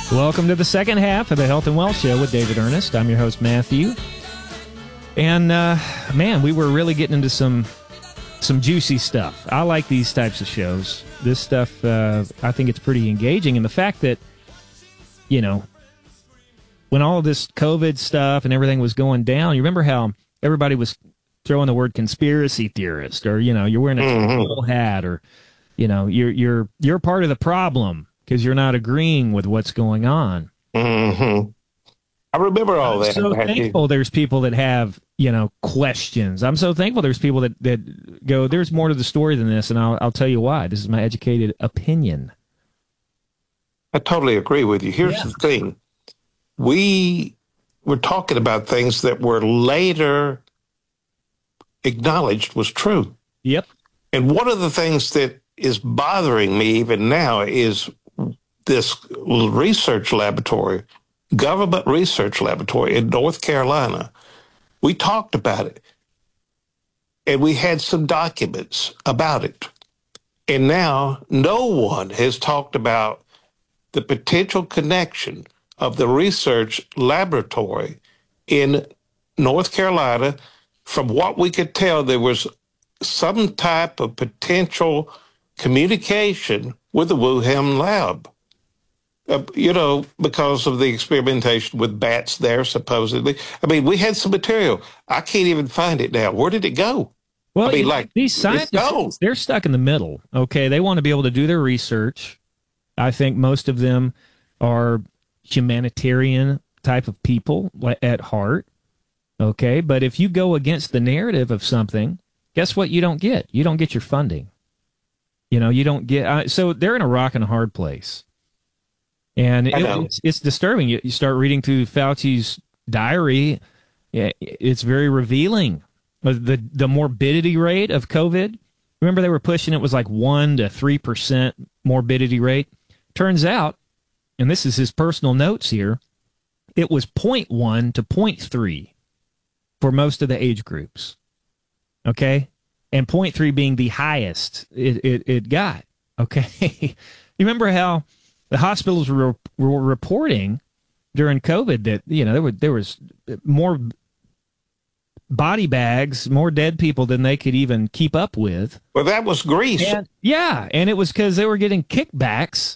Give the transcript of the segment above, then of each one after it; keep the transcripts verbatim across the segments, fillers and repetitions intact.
Welcome to the second half of the Health and Wealth Show with David Ernest. I'm your host, Matthew. And, uh, man, we were really getting into some some juicy stuff. I like these types of shows. This stuff, uh, I think it's pretty engaging. And the fact that, you know, when all of this COVID stuff and everything was going down, you remember how everybody was throwing the word conspiracy theorist, or, you know, you're wearing a mm-hmm. hat, or, you know, you're you're you're part of the problem because you're not agreeing with what's going on. Mm-hmm. I remember all I'm that. so thankful there's people that have, you know, questions. I'm so thankful there's people that, that go, there's more to the story than this, and I'll, I'll tell you why. This is my educated opinion. I totally agree with you. Here's yeah. the thing. We were talking about things that were later acknowledged was true. Yep. And one of the things that is bothering me even now is this research laboratory, government research laboratory in North Carolina. We talked about it, and we had some documents about it. And now no one has talked about the potential connection of the research laboratory in North Carolina. From what we could tell, there was some type of potential communication with the Wuhan lab. Uh, you know, because of the experimentation with bats there, supposedly. I mean, we had some material. I can't even find it now. Where did it go? Well, I mean, like, these scientists, they're stuck in the middle, okay? They want to be able to do their research. I think most of them are humanitarian type of people at heart, okay? But if you go against the narrative of something, guess what you don't get? You don't get your funding. You know, you don't get... Uh, so they're in a rock and a hard place. And it, it's, it's disturbing. You, you start reading through Fauci's diary, it's very revealing. The the morbidity rate of COVID, remember they were pushing it was like one to three percent morbidity rate. Turns out, and this is his personal notes here, it was zero point one to zero point three for most of the age groups. Okay? And zero point three being the highest it, it, it got. Okay? You remember how the hospitals were, were reporting during COVID that, you know, there were there was more body bags, more dead people than they could even keep up with. Well, that was Greece. And, yeah, and it was because they were getting kickbacks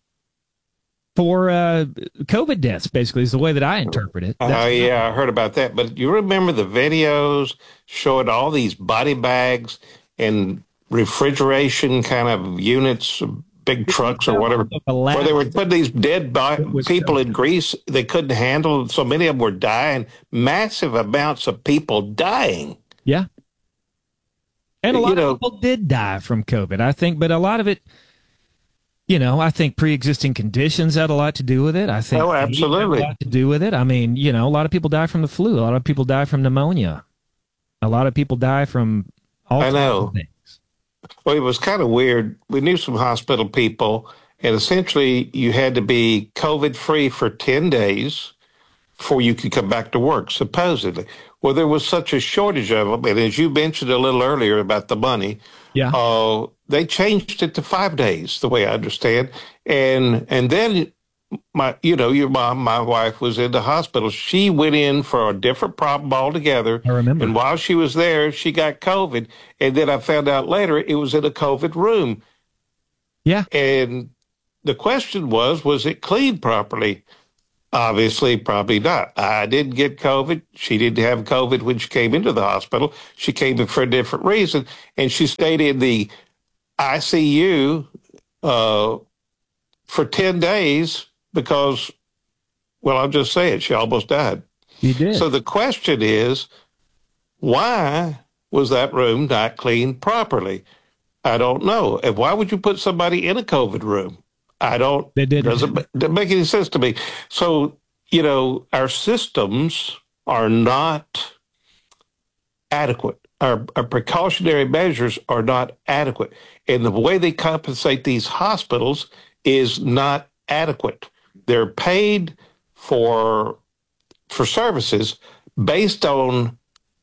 for uh, COVID deaths, basically, is the way that I interpret it. Oh, uh, yeah, I heard about that. But you remember the videos showing all these body bags and refrigeration kind of units, big trucks or whatever, where they were putting these dead bi- people in Greece. They couldn't handle, so many of them were dying, massive amounts of people dying. Yeah. And a lot you know, of people did die from COVID, I think, but a lot of it, you know, I think pre-existing conditions had a lot to do with it. I think oh, absolutely. had a lot to do with it. I mean, you know, a lot of people die from the flu. A lot of people die from pneumonia. A lot of people die from all I know. Of things. Well, it was kind of weird. We knew some hospital people, and essentially you had to be COVID-free for ten days before you could come back to work, supposedly. Well, there was such a shortage of them, and as you mentioned a little earlier about the money, yeah, uh, they changed it to five days, the way I understand. And and then, my, you know, your mom, my wife, was in the hospital. She went in for a different problem altogether. I remember. And while she was there, she got COVID. And then I found out later it was in a COVID room. Yeah. And the question was, was it cleaned properly? Obviously, probably not. I didn't get COVID. She didn't have COVID when she came into the hospital. She came in for a different reason. And she stayed in the I C U uh, for ten days because, well, I'll just say it, she almost died. You did. So the question is, why was that room not cleaned properly? I don't know. And why would you put somebody in a COVID room? I don't, they didn't. Doesn't, doesn't make any sense to me. So, you know, our systems are not adequate. Our, our precautionary measures are not adequate. And the way they compensate these hospitals is not adequate. They're paid for for services based on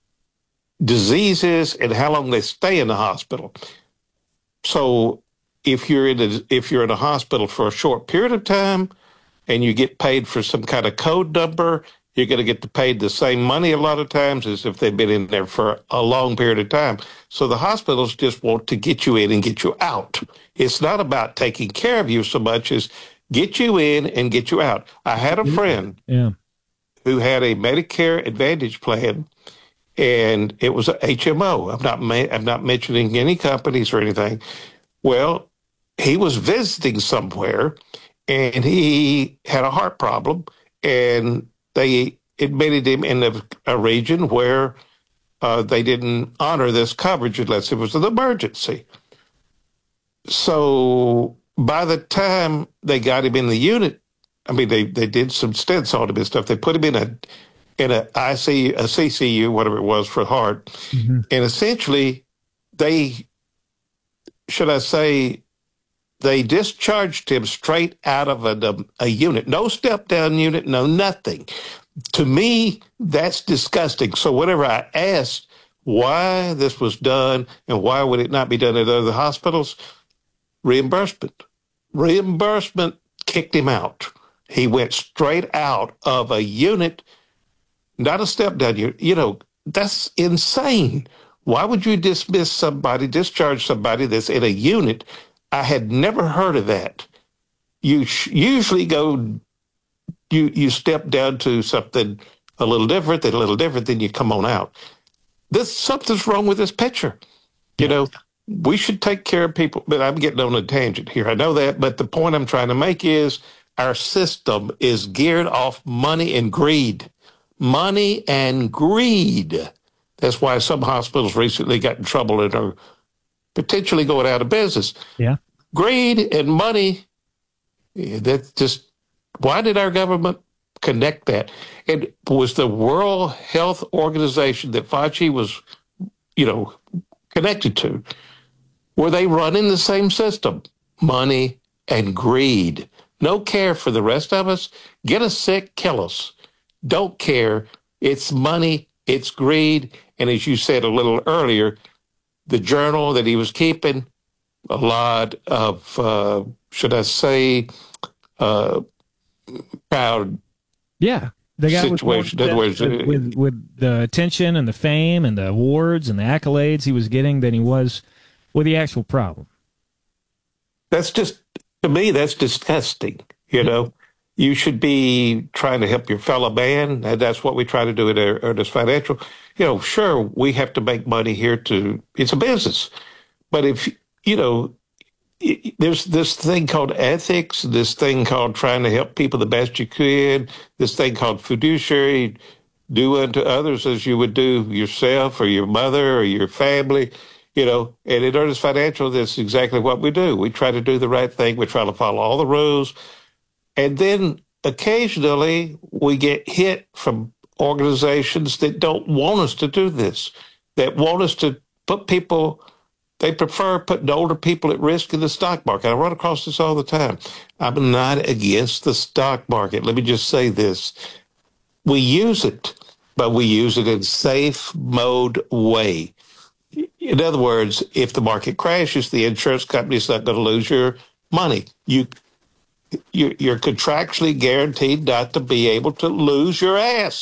diseases and how long they stay in the hospital. So if you're in a, if you're in a hospital for a short period of time, and you get paid for some kind of code number. You're going to get paid the same money a lot of times as if they've been in there for a long period of time. So the hospitals just want to get you in and get you out. It's not about taking care of you so much as get you in and get you out. I had a friend Yeah. who had a Medicare Advantage plan, and it was a H M O. I'm not ma- I'm not mentioning any companies or anything. Well, he was visiting somewhere, and he had a heart problem, and they admitted him in a, a region where uh, they didn't honor this coverage unless it was an emergency. So by the time they got him in the unit, I mean, they, they did some stents on him and stuff. They put him in a in a I C U, a C C U, whatever it was for heart, Mm-hmm. and essentially they, should I say, they discharged him straight out of a, a unit. No step down unit, no nothing. To me, that's disgusting. So whenever I asked why this was done and why would it not be done at other hospitals, reimbursement. Reimbursement kicked him out. He went straight out of a unit, not a step down unit. You know, that's insane. Why would you dismiss somebody, discharge somebody that's in a unit? I had never heard of that. You sh- usually go, you you step down to something a little different, then a little different, then you come on out. This something's wrong with this picture. You know, we should take care of people, but I'm getting on a tangent here. I know that, but the point I'm trying to make is our system is geared off money and greed. Money and greed. That's why some hospitals recently got in trouble and are potentially going out of business. Yeah. Greed and money, that's just, why did our government connect that? And was the World Health Organization that Fauci was, you know, connected to, were they running the same system? Money and greed. No care for the rest of us. Get us sick, kill us. Don't care. It's money, it's greed. And as you said a little earlier, the journal that he was keeping, a lot of, uh, should I say, uh, proud Yeah. The guy was more situation. In other words, with, with, with the attention and the fame and the awards and the accolades he was getting than he was with the actual problem. that's just, to me, that's disgusting. You know, you should be trying to help your fellow man. And that's what we try to do at Ernest Financial. You know, sure, we have to make money here to, it's a business. But if, you know, there's this thing called ethics, this thing called trying to help people the best you can, this thing called fiduciary, do unto others as you would do yourself or your mother or your family, you know. And at Ernest Financial, that's exactly what we do. We try to do the right thing. We try to follow all the rules. And then occasionally we get hit from organizations that don't want us to do this, that want us to put people, they prefer putting older people at risk in the stock market. I run across this all the time. I'm not against the stock market. Let me just say this. We use it, but we use it in safe mode way. In other words, if the market crashes, the insurance company's not going to lose your money. You, you you're contractually guaranteed not to be able to lose your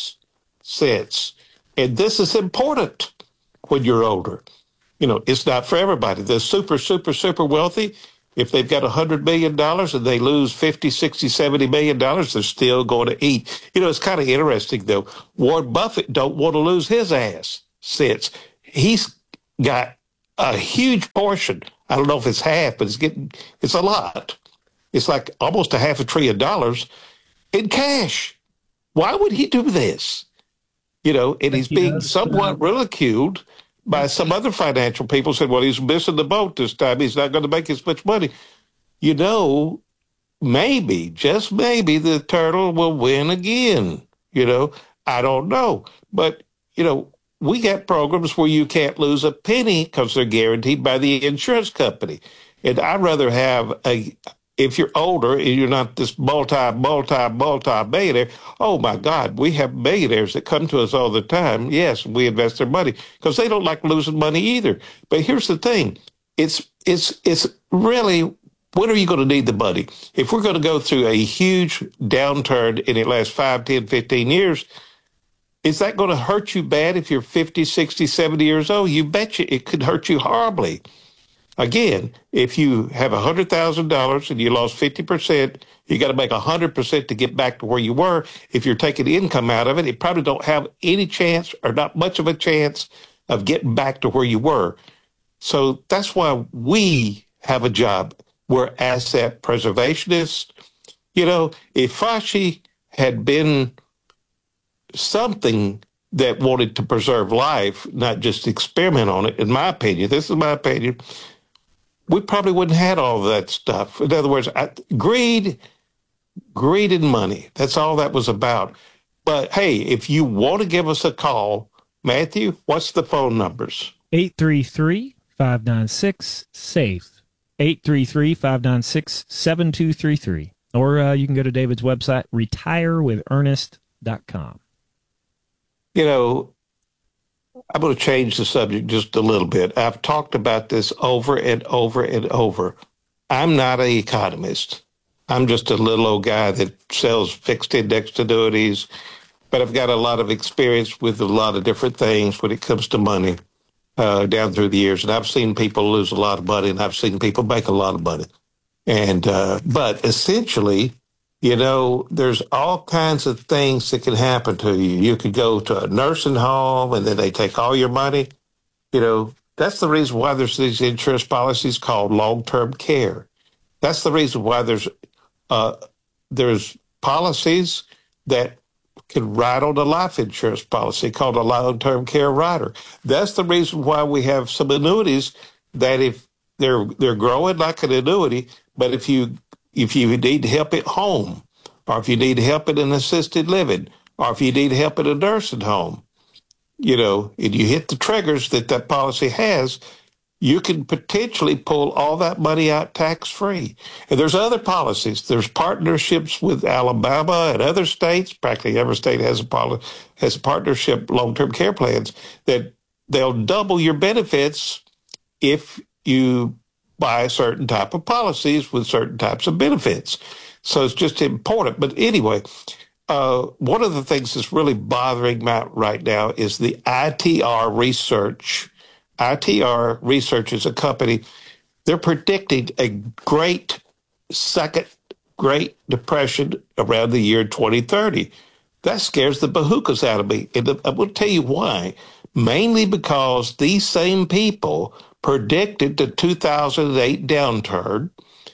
assets. And this is important when you're older. You know, it's not for everybody. The super, super, super wealthy, if they've got one hundred million dollars and they lose fifty, sixty, seventy million dollars, they're still going to eat. You know, it's kind of interesting, though. Warren Buffett don't want to lose his ass since he's got a huge portion. I don't know if it's half, but it's getting, it's a lot. It's like almost a half a trillion dollars in cash. Why would he do this? You know, and he's being somewhat ridiculed by some other financial people. Said, well, he's missing the boat this time. He's not going to make as much money. You know, maybe, just maybe, the turtle will win again. You know, I don't know. But, you know, we got programs where you can't lose a penny because they're guaranteed by the insurance company. And I'd rather have a, if you're older and you're not this multi, multi, multi millionaire, oh my God, we have millionaires that come to us all the time. Yes, we invest their money because they don't like losing money either. But here's the thing. It's, it's, it's really when are you going to need the money? If we're going to go through a huge downturn and it lasts five, ten, fifteen years, is that going to hurt you bad if you're fifty, sixty, seventy years old? You betcha it could hurt you horribly. Again, if you have one hundred thousand dollars and you lost fifty percent, you got to make one hundred percent to get back to where you were. If you're taking income out of it, it probably don't have any chance or not much of a chance of getting back to where you were. So that's why we have a job. We're asset preservationists. You know, if Fauci had been something that wanted to preserve life, not just experiment on it, in my opinion, this is my opinion, we probably wouldn't have had all of that stuff. In other words, I, greed, greed and money. That's all that was about. But hey, if you want to give us a call, Matthew, what's the phone numbers? eight three three, five nine six, SAFE. eight three three, five nine six, seven two three three. Or uh, you can go to David's website, retire with ernest dot com. You know, I'm going to change the subject just a little bit. I've talked about this over and over and over. I'm not an economist. I'm just a little old guy that sells fixed index annuities, but I've got a lot of experience with a lot of different things when it comes to money uh, down through the years. And I've seen people lose a lot of money, and I've seen people make a lot of money. And uh, but essentially, you know, there's all kinds of things that can happen to you. You could go to a nursing home and then they take all your money. You know, that's the reason why there's these insurance policies called long-term care. That's the reason why there's uh, there's policies that can ride on a life insurance policy called a long-term care rider. That's the reason why we have some annuities that if they're they're growing like an annuity, but if you If you need help at home, or if you need help in an assisted living, or if you need help in a nursing home, you know, and you hit the triggers that that policy has, you can potentially pull all that money out tax-free. And there's other policies. There's partnerships with Alabama and other states. Practically every state has a poli- has a partnership long-term care plans that they'll double your benefits if you buy certain type of policies with certain types of benefits. So it's just important. But anyway, uh, one of the things that's really bothering me right now is the I T R research. I T R research is a company. They're predicting a great second Great Depression around the year twenty thirty. That scares the bahookas out of me. And I will tell you why. Mainly because these same people predicted the two thousand eight downturn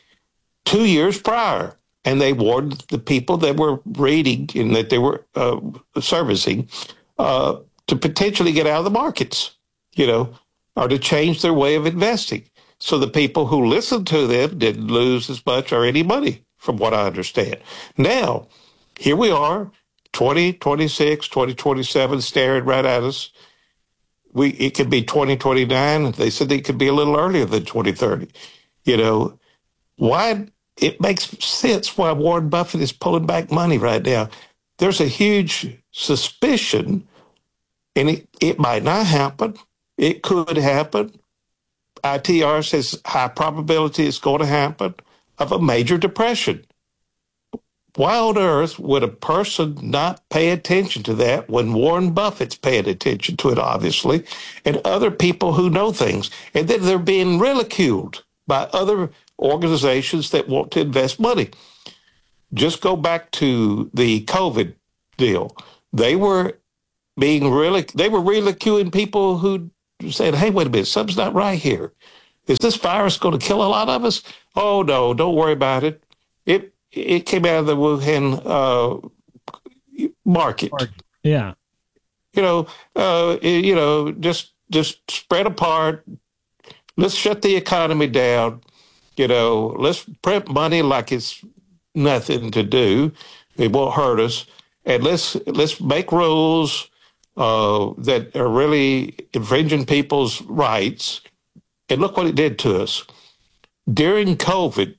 two years prior. And they warned the people that were reading and that they were uh, servicing uh, to potentially get out of the markets, you know, or to change their way of investing. So the people who listened to them didn't lose as much or any money, from what I understand. Now, here we are, twenty twenty-six, twenty twenty-seven, staring right at us. We, it could be twenty twenty-nine. They said it could be a little earlier than twenty thirty. You know, why it makes sense why Warren Buffett is pulling back money right now. There's a huge suspicion, and it, it might not happen. It could happen. I T R says high probability it's going to happen of a major depression. Why on earth would a person not pay attention to that when Warren Buffett's paying attention to it, obviously, and other people who know things? And then they're being ridiculed by other organizations that want to invest money. Just go back to the COVID deal. They were being really, they were ridiculing people who said, hey, wait a minute, something's not right here. Is this virus going to kill a lot of us? Oh, no, don't worry about it. It it came out of the Wuhan uh, market. Yeah. You know, uh, you know, just just spread apart. Let's shut the economy down. You know, let's print money like it's nothing to do. It won't hurt us. And let's let's make rules uh, that are really infringing people's rights. And look what it did to us. During COVID,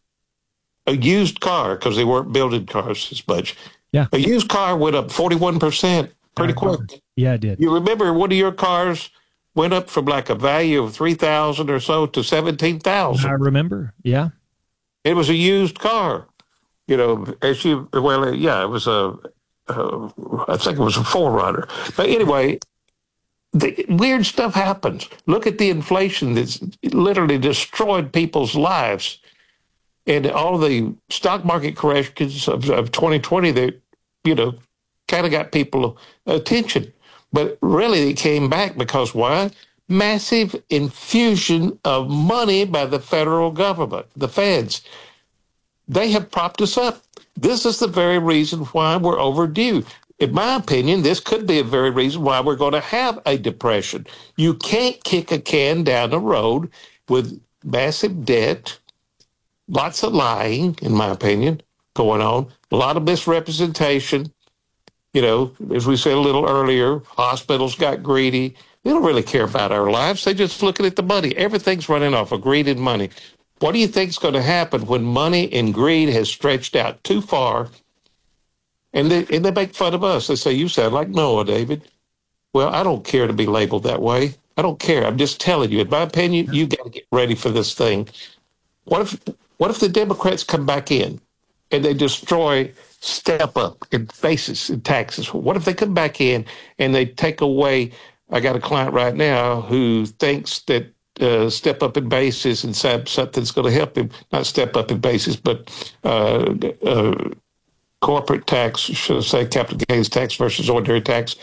a used car, because they weren't building cars as much, yeah, a used car went up forty-one percent pretty quick. Yeah, it did. You remember one of your cars went up from like a value of three thousand or so to seventeen thousand. I remember, yeah. It was a used car. You know, as you, well, yeah, it was a, uh, I think it was a forerunner. But anyway, the weird stuff happens. Look at the inflation that's literally destroyed people's lives. And all the stock market corrections of, of twenty twenty that, you know, kind of got people attention. But really, it came back because why? Massive infusion of money by the federal government, the feds. They have propped us up. This is the very reason why we're overdue. In my opinion, this could be a very reason why we're going to have a depression. You can't kick a can down the road with massive debt, lots of lying, in my opinion, going on, a lot of misrepresentation. You know, as we said a little earlier, hospitals got greedy. They don't really care about our lives. They're just looking at the money. Everything's running off of greed and money. What do you think is going to happen when money and greed has stretched out too far? And they, and they make fun of us. They say, you sound like Noah, David. Well, I don't care to be labeled that way. I don't care. I'm just telling you, in my opinion, you got to get ready for this thing. What if, what if the Democrats come back in and they destroy step up in basis in taxes? What if they come back in and they take away? I got a client right now who thinks that uh, step up in basis and something's going to help him. Not step up in basis, but uh, uh, corporate tax, should I say capital gains tax versus ordinary tax.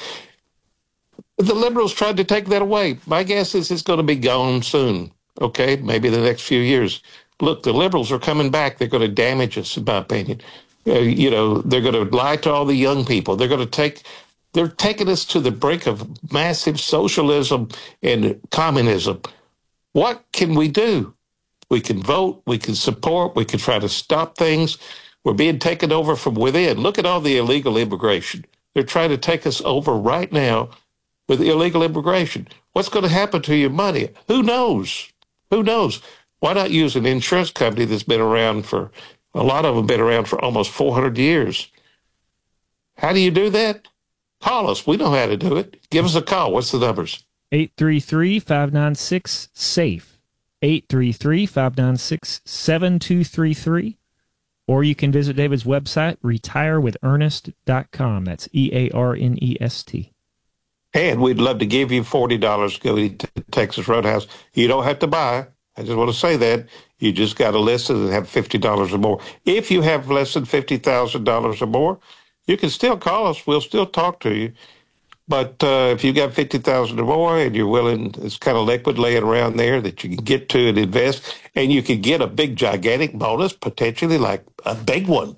The liberals tried to take that away. My guess is it's going to be gone soon. Okay, maybe the next few years. Look, the liberals are coming back. They're going to damage us, in my opinion. Uh, you know, they're going to lie to all the young people. They're going to take, they're taking us to the brink of massive socialism and communism. What can we do? We can vote. We can support. We can try to stop things. We're being taken over from within. Look at all the illegal immigration. They're trying to take us over right now with illegal immigration. What's going to happen to your money? Who knows? Who knows? Why not use an insurance company that's been around for, a lot of them been around for almost four hundred years? How do you do that? Call us. We know how to do it. Give us a call. What's the numbers? eight three three, five nine six, SAFE. eight three three, five nine six, seven two three three. Or you can visit David's website, retire with ernest dot com. That's E A R N E S T. And we'd love to give you forty dollars to go to Texas Roadhouse. You don't have to buy. I just want to say that. You just got to listen and have fifty dollars or more. If you have less than fifty thousand dollars or more, you can still call us. We'll still talk to you. But uh, if you got fifty thousand dollars or more and you're willing, it's kind of liquid laying around there that you can get to and invest, and you can get a big, gigantic bonus, potentially like a big one,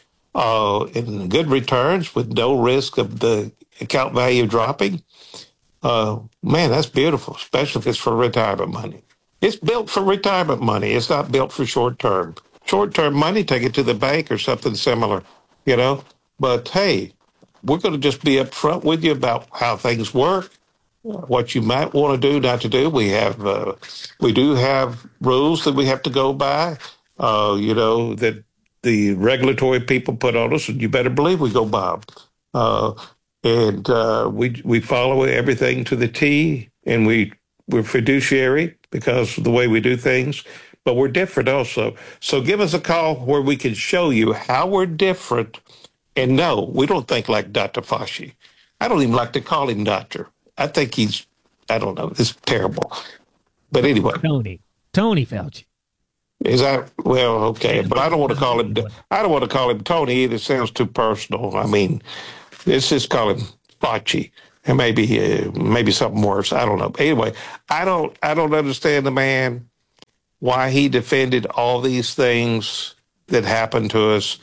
uh, in good returns with no risk of the account value dropping. Uh, man, that's beautiful, especially if it's for retirement money. It's built for retirement money. It's not built for short term. Short term money, take it to the bank or something similar, you know. But hey, we're going to just be upfront with you about how things work, what you might want to do, not to do. We have, uh, we do have rules that we have to go by, uh, you know, that the regulatory people put on us, and you better believe we go by them. Uh, and uh, we we follow everything to the T, and we we're fiduciary because of the way we do things, but we're different also. So give us a call where we can show you how we're different. And no, we don't think like Doctor Fauci. I don't even like to call him doctor. I think he's, I don't know, it's terrible. But anyway. Tony. Tony Fauci. Is that, well, okay. But I don't want to call him, I don't want to call him Tony either. It sounds too personal. I mean, let's just call him Fauci. And maybe, uh, maybe something worse. I don't know. Anyway, I don't, I don't understand the man, why he defended all these things that happened to us.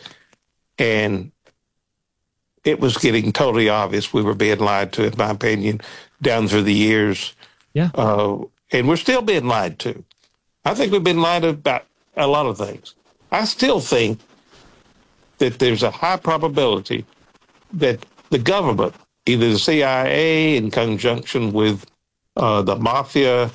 And it was getting totally obvious we were being lied to, in my opinion, down through the years. Yeah. Uh, and we're still being lied to. I think we've been lied to about a lot of things. I still think that there's a high probability that the government, either the C I A in conjunction with uh, the mafia,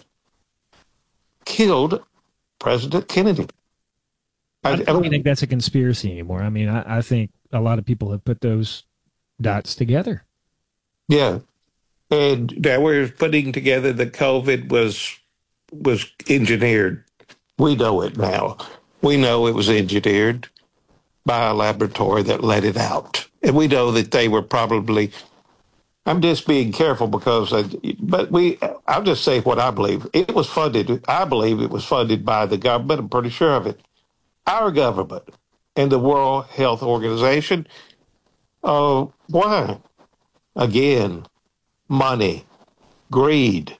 killed President Kennedy. I, I don't think that's a conspiracy anymore. I mean, I, I think a lot of people have put those dots together. Yeah. And now we're putting together that COVID was was engineered. We know it now. we know it was engineered by a laboratory that let it out. And we know that they were probably, I'm just being careful because, I, but we, I'll just say what I believe. It was funded, I believe it was funded by the government. I'm pretty sure of it. Our government and the World Health Organization. Uh, why? Again, money, greed.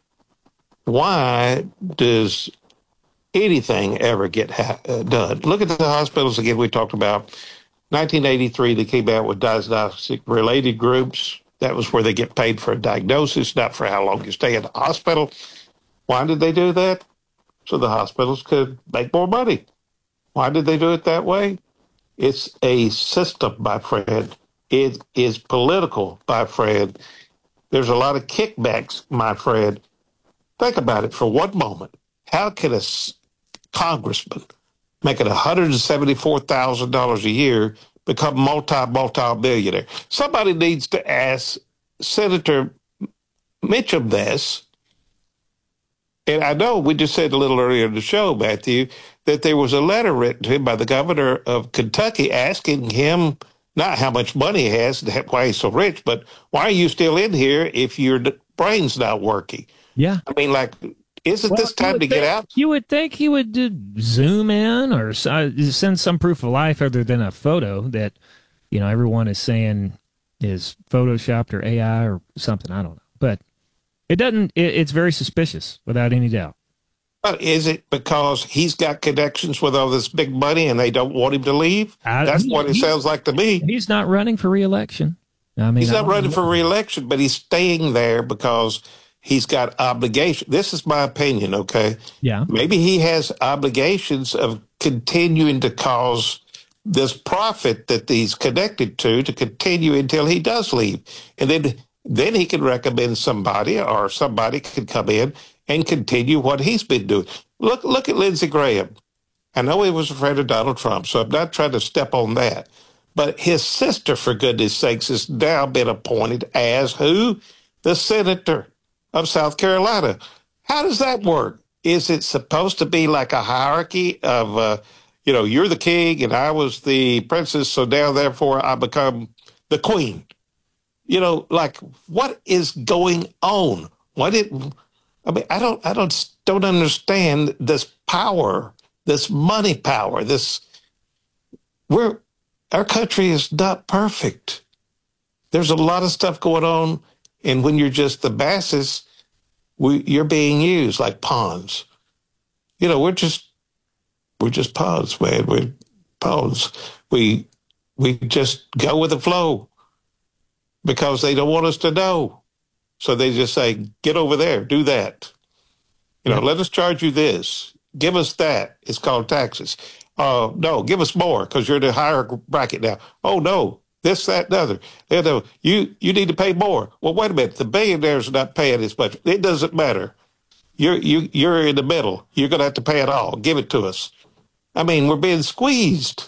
Why does anything ever get ha- uh, done? Look at the hospitals again. We talked about nineteen eighty-three. They came out with diagnostic related groups. That was where they get paid for a diagnosis, not for how long you stay in the hospital. Why did they do that? So the hospitals could make more money. Why did they do it that way? It's a system, my friend. It is political, my friend. There's a lot of kickbacks, my friend. Think about it for one moment. How can a congressman making one hundred seventy-four thousand dollars a year become multi, multi-millionaire? Somebody needs to ask Senator Mitchum this. And I know we just said a little earlier in the show, Matthew, that there was a letter written to him by the governor of Kentucky asking him not how much money he has, why he's so rich, but why are you still in here if your brain's not working? Yeah. I mean, like, isn't well, this time to think, get out? You would think he would uh, zoom in or uh, send some proof of life other than a photo that, you know, everyone is saying is photoshopped or A I or something. I don't know. But it doesn't, it, it's very suspicious without any doubt. But is it because he's got connections with all this big money and they don't want him to leave? I, That's he, what it he, sounds like to me. He's not running for re-election. I mean, he's not running know. for re-election, but he's staying there because he's got obligation. This is my opinion, okay? Yeah. Maybe he has obligations of continuing to cause this profit that he's connected to to continue until he does leave. And then, then he can recommend somebody or somebody can come in and continue what he's been doing. Look, look at Lindsey Graham. I know he was afraid of Donald Trump, so I'm not trying to step on that. But his sister, for goodness sakes, has now been appointed as who? The senator of South Carolina. How does that work? Is it supposed to be like a hierarchy of, uh, you know, you're the king and I was the princess, so now therefore I become the queen? You know, like what is going on? Why did I mean, I don't, I don't, don't understand this power, this money power, this, we're, our country is not perfect. There's a lot of stuff going on. And when you're just the masses, we, you're being used like pawns. You know, we're just, we're just pawns, man. We're pawns. We, we just go with the flow because they don't want us to know. So they just say, get over there, do that. You know, yeah. Let us charge you this. Give us that. It's called taxes. Uh, no, give us more because you're in a higher bracket now. Oh, no, this, that, and other. You know, you, you need to pay more. Well, wait a minute. The billionaires are not paying as much. It doesn't matter. You're, you, you're in the middle. You're going to have to pay it all. Give it to us. I mean, we're being squeezed.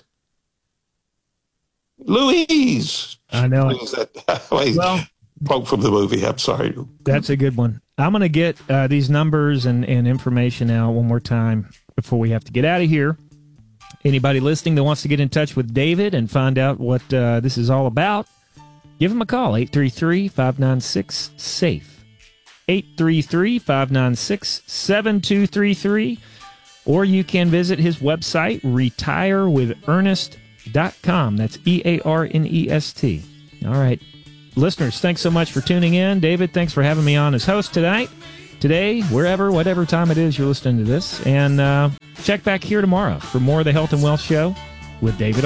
Louise. I know it. Well, quote from the movie. I'm sorry. That's a good one. I'm going to get uh, these numbers and, and information out one more time before we have to get out of here. Anybody listening that wants to get in touch with David and find out what uh, this is all about, give him a call, eight three three, five nine six, SAFE, eight three three, five nine six, seven two three three, or you can visit his website, retire with ernest dot com. That's E A R N E S T. All right. Listeners, thanks so much for tuning in. David, thanks for having me on as host tonight, today, wherever, whatever time it is you're listening to this. And uh, check back here tomorrow for more of the Health and Wealth Show with David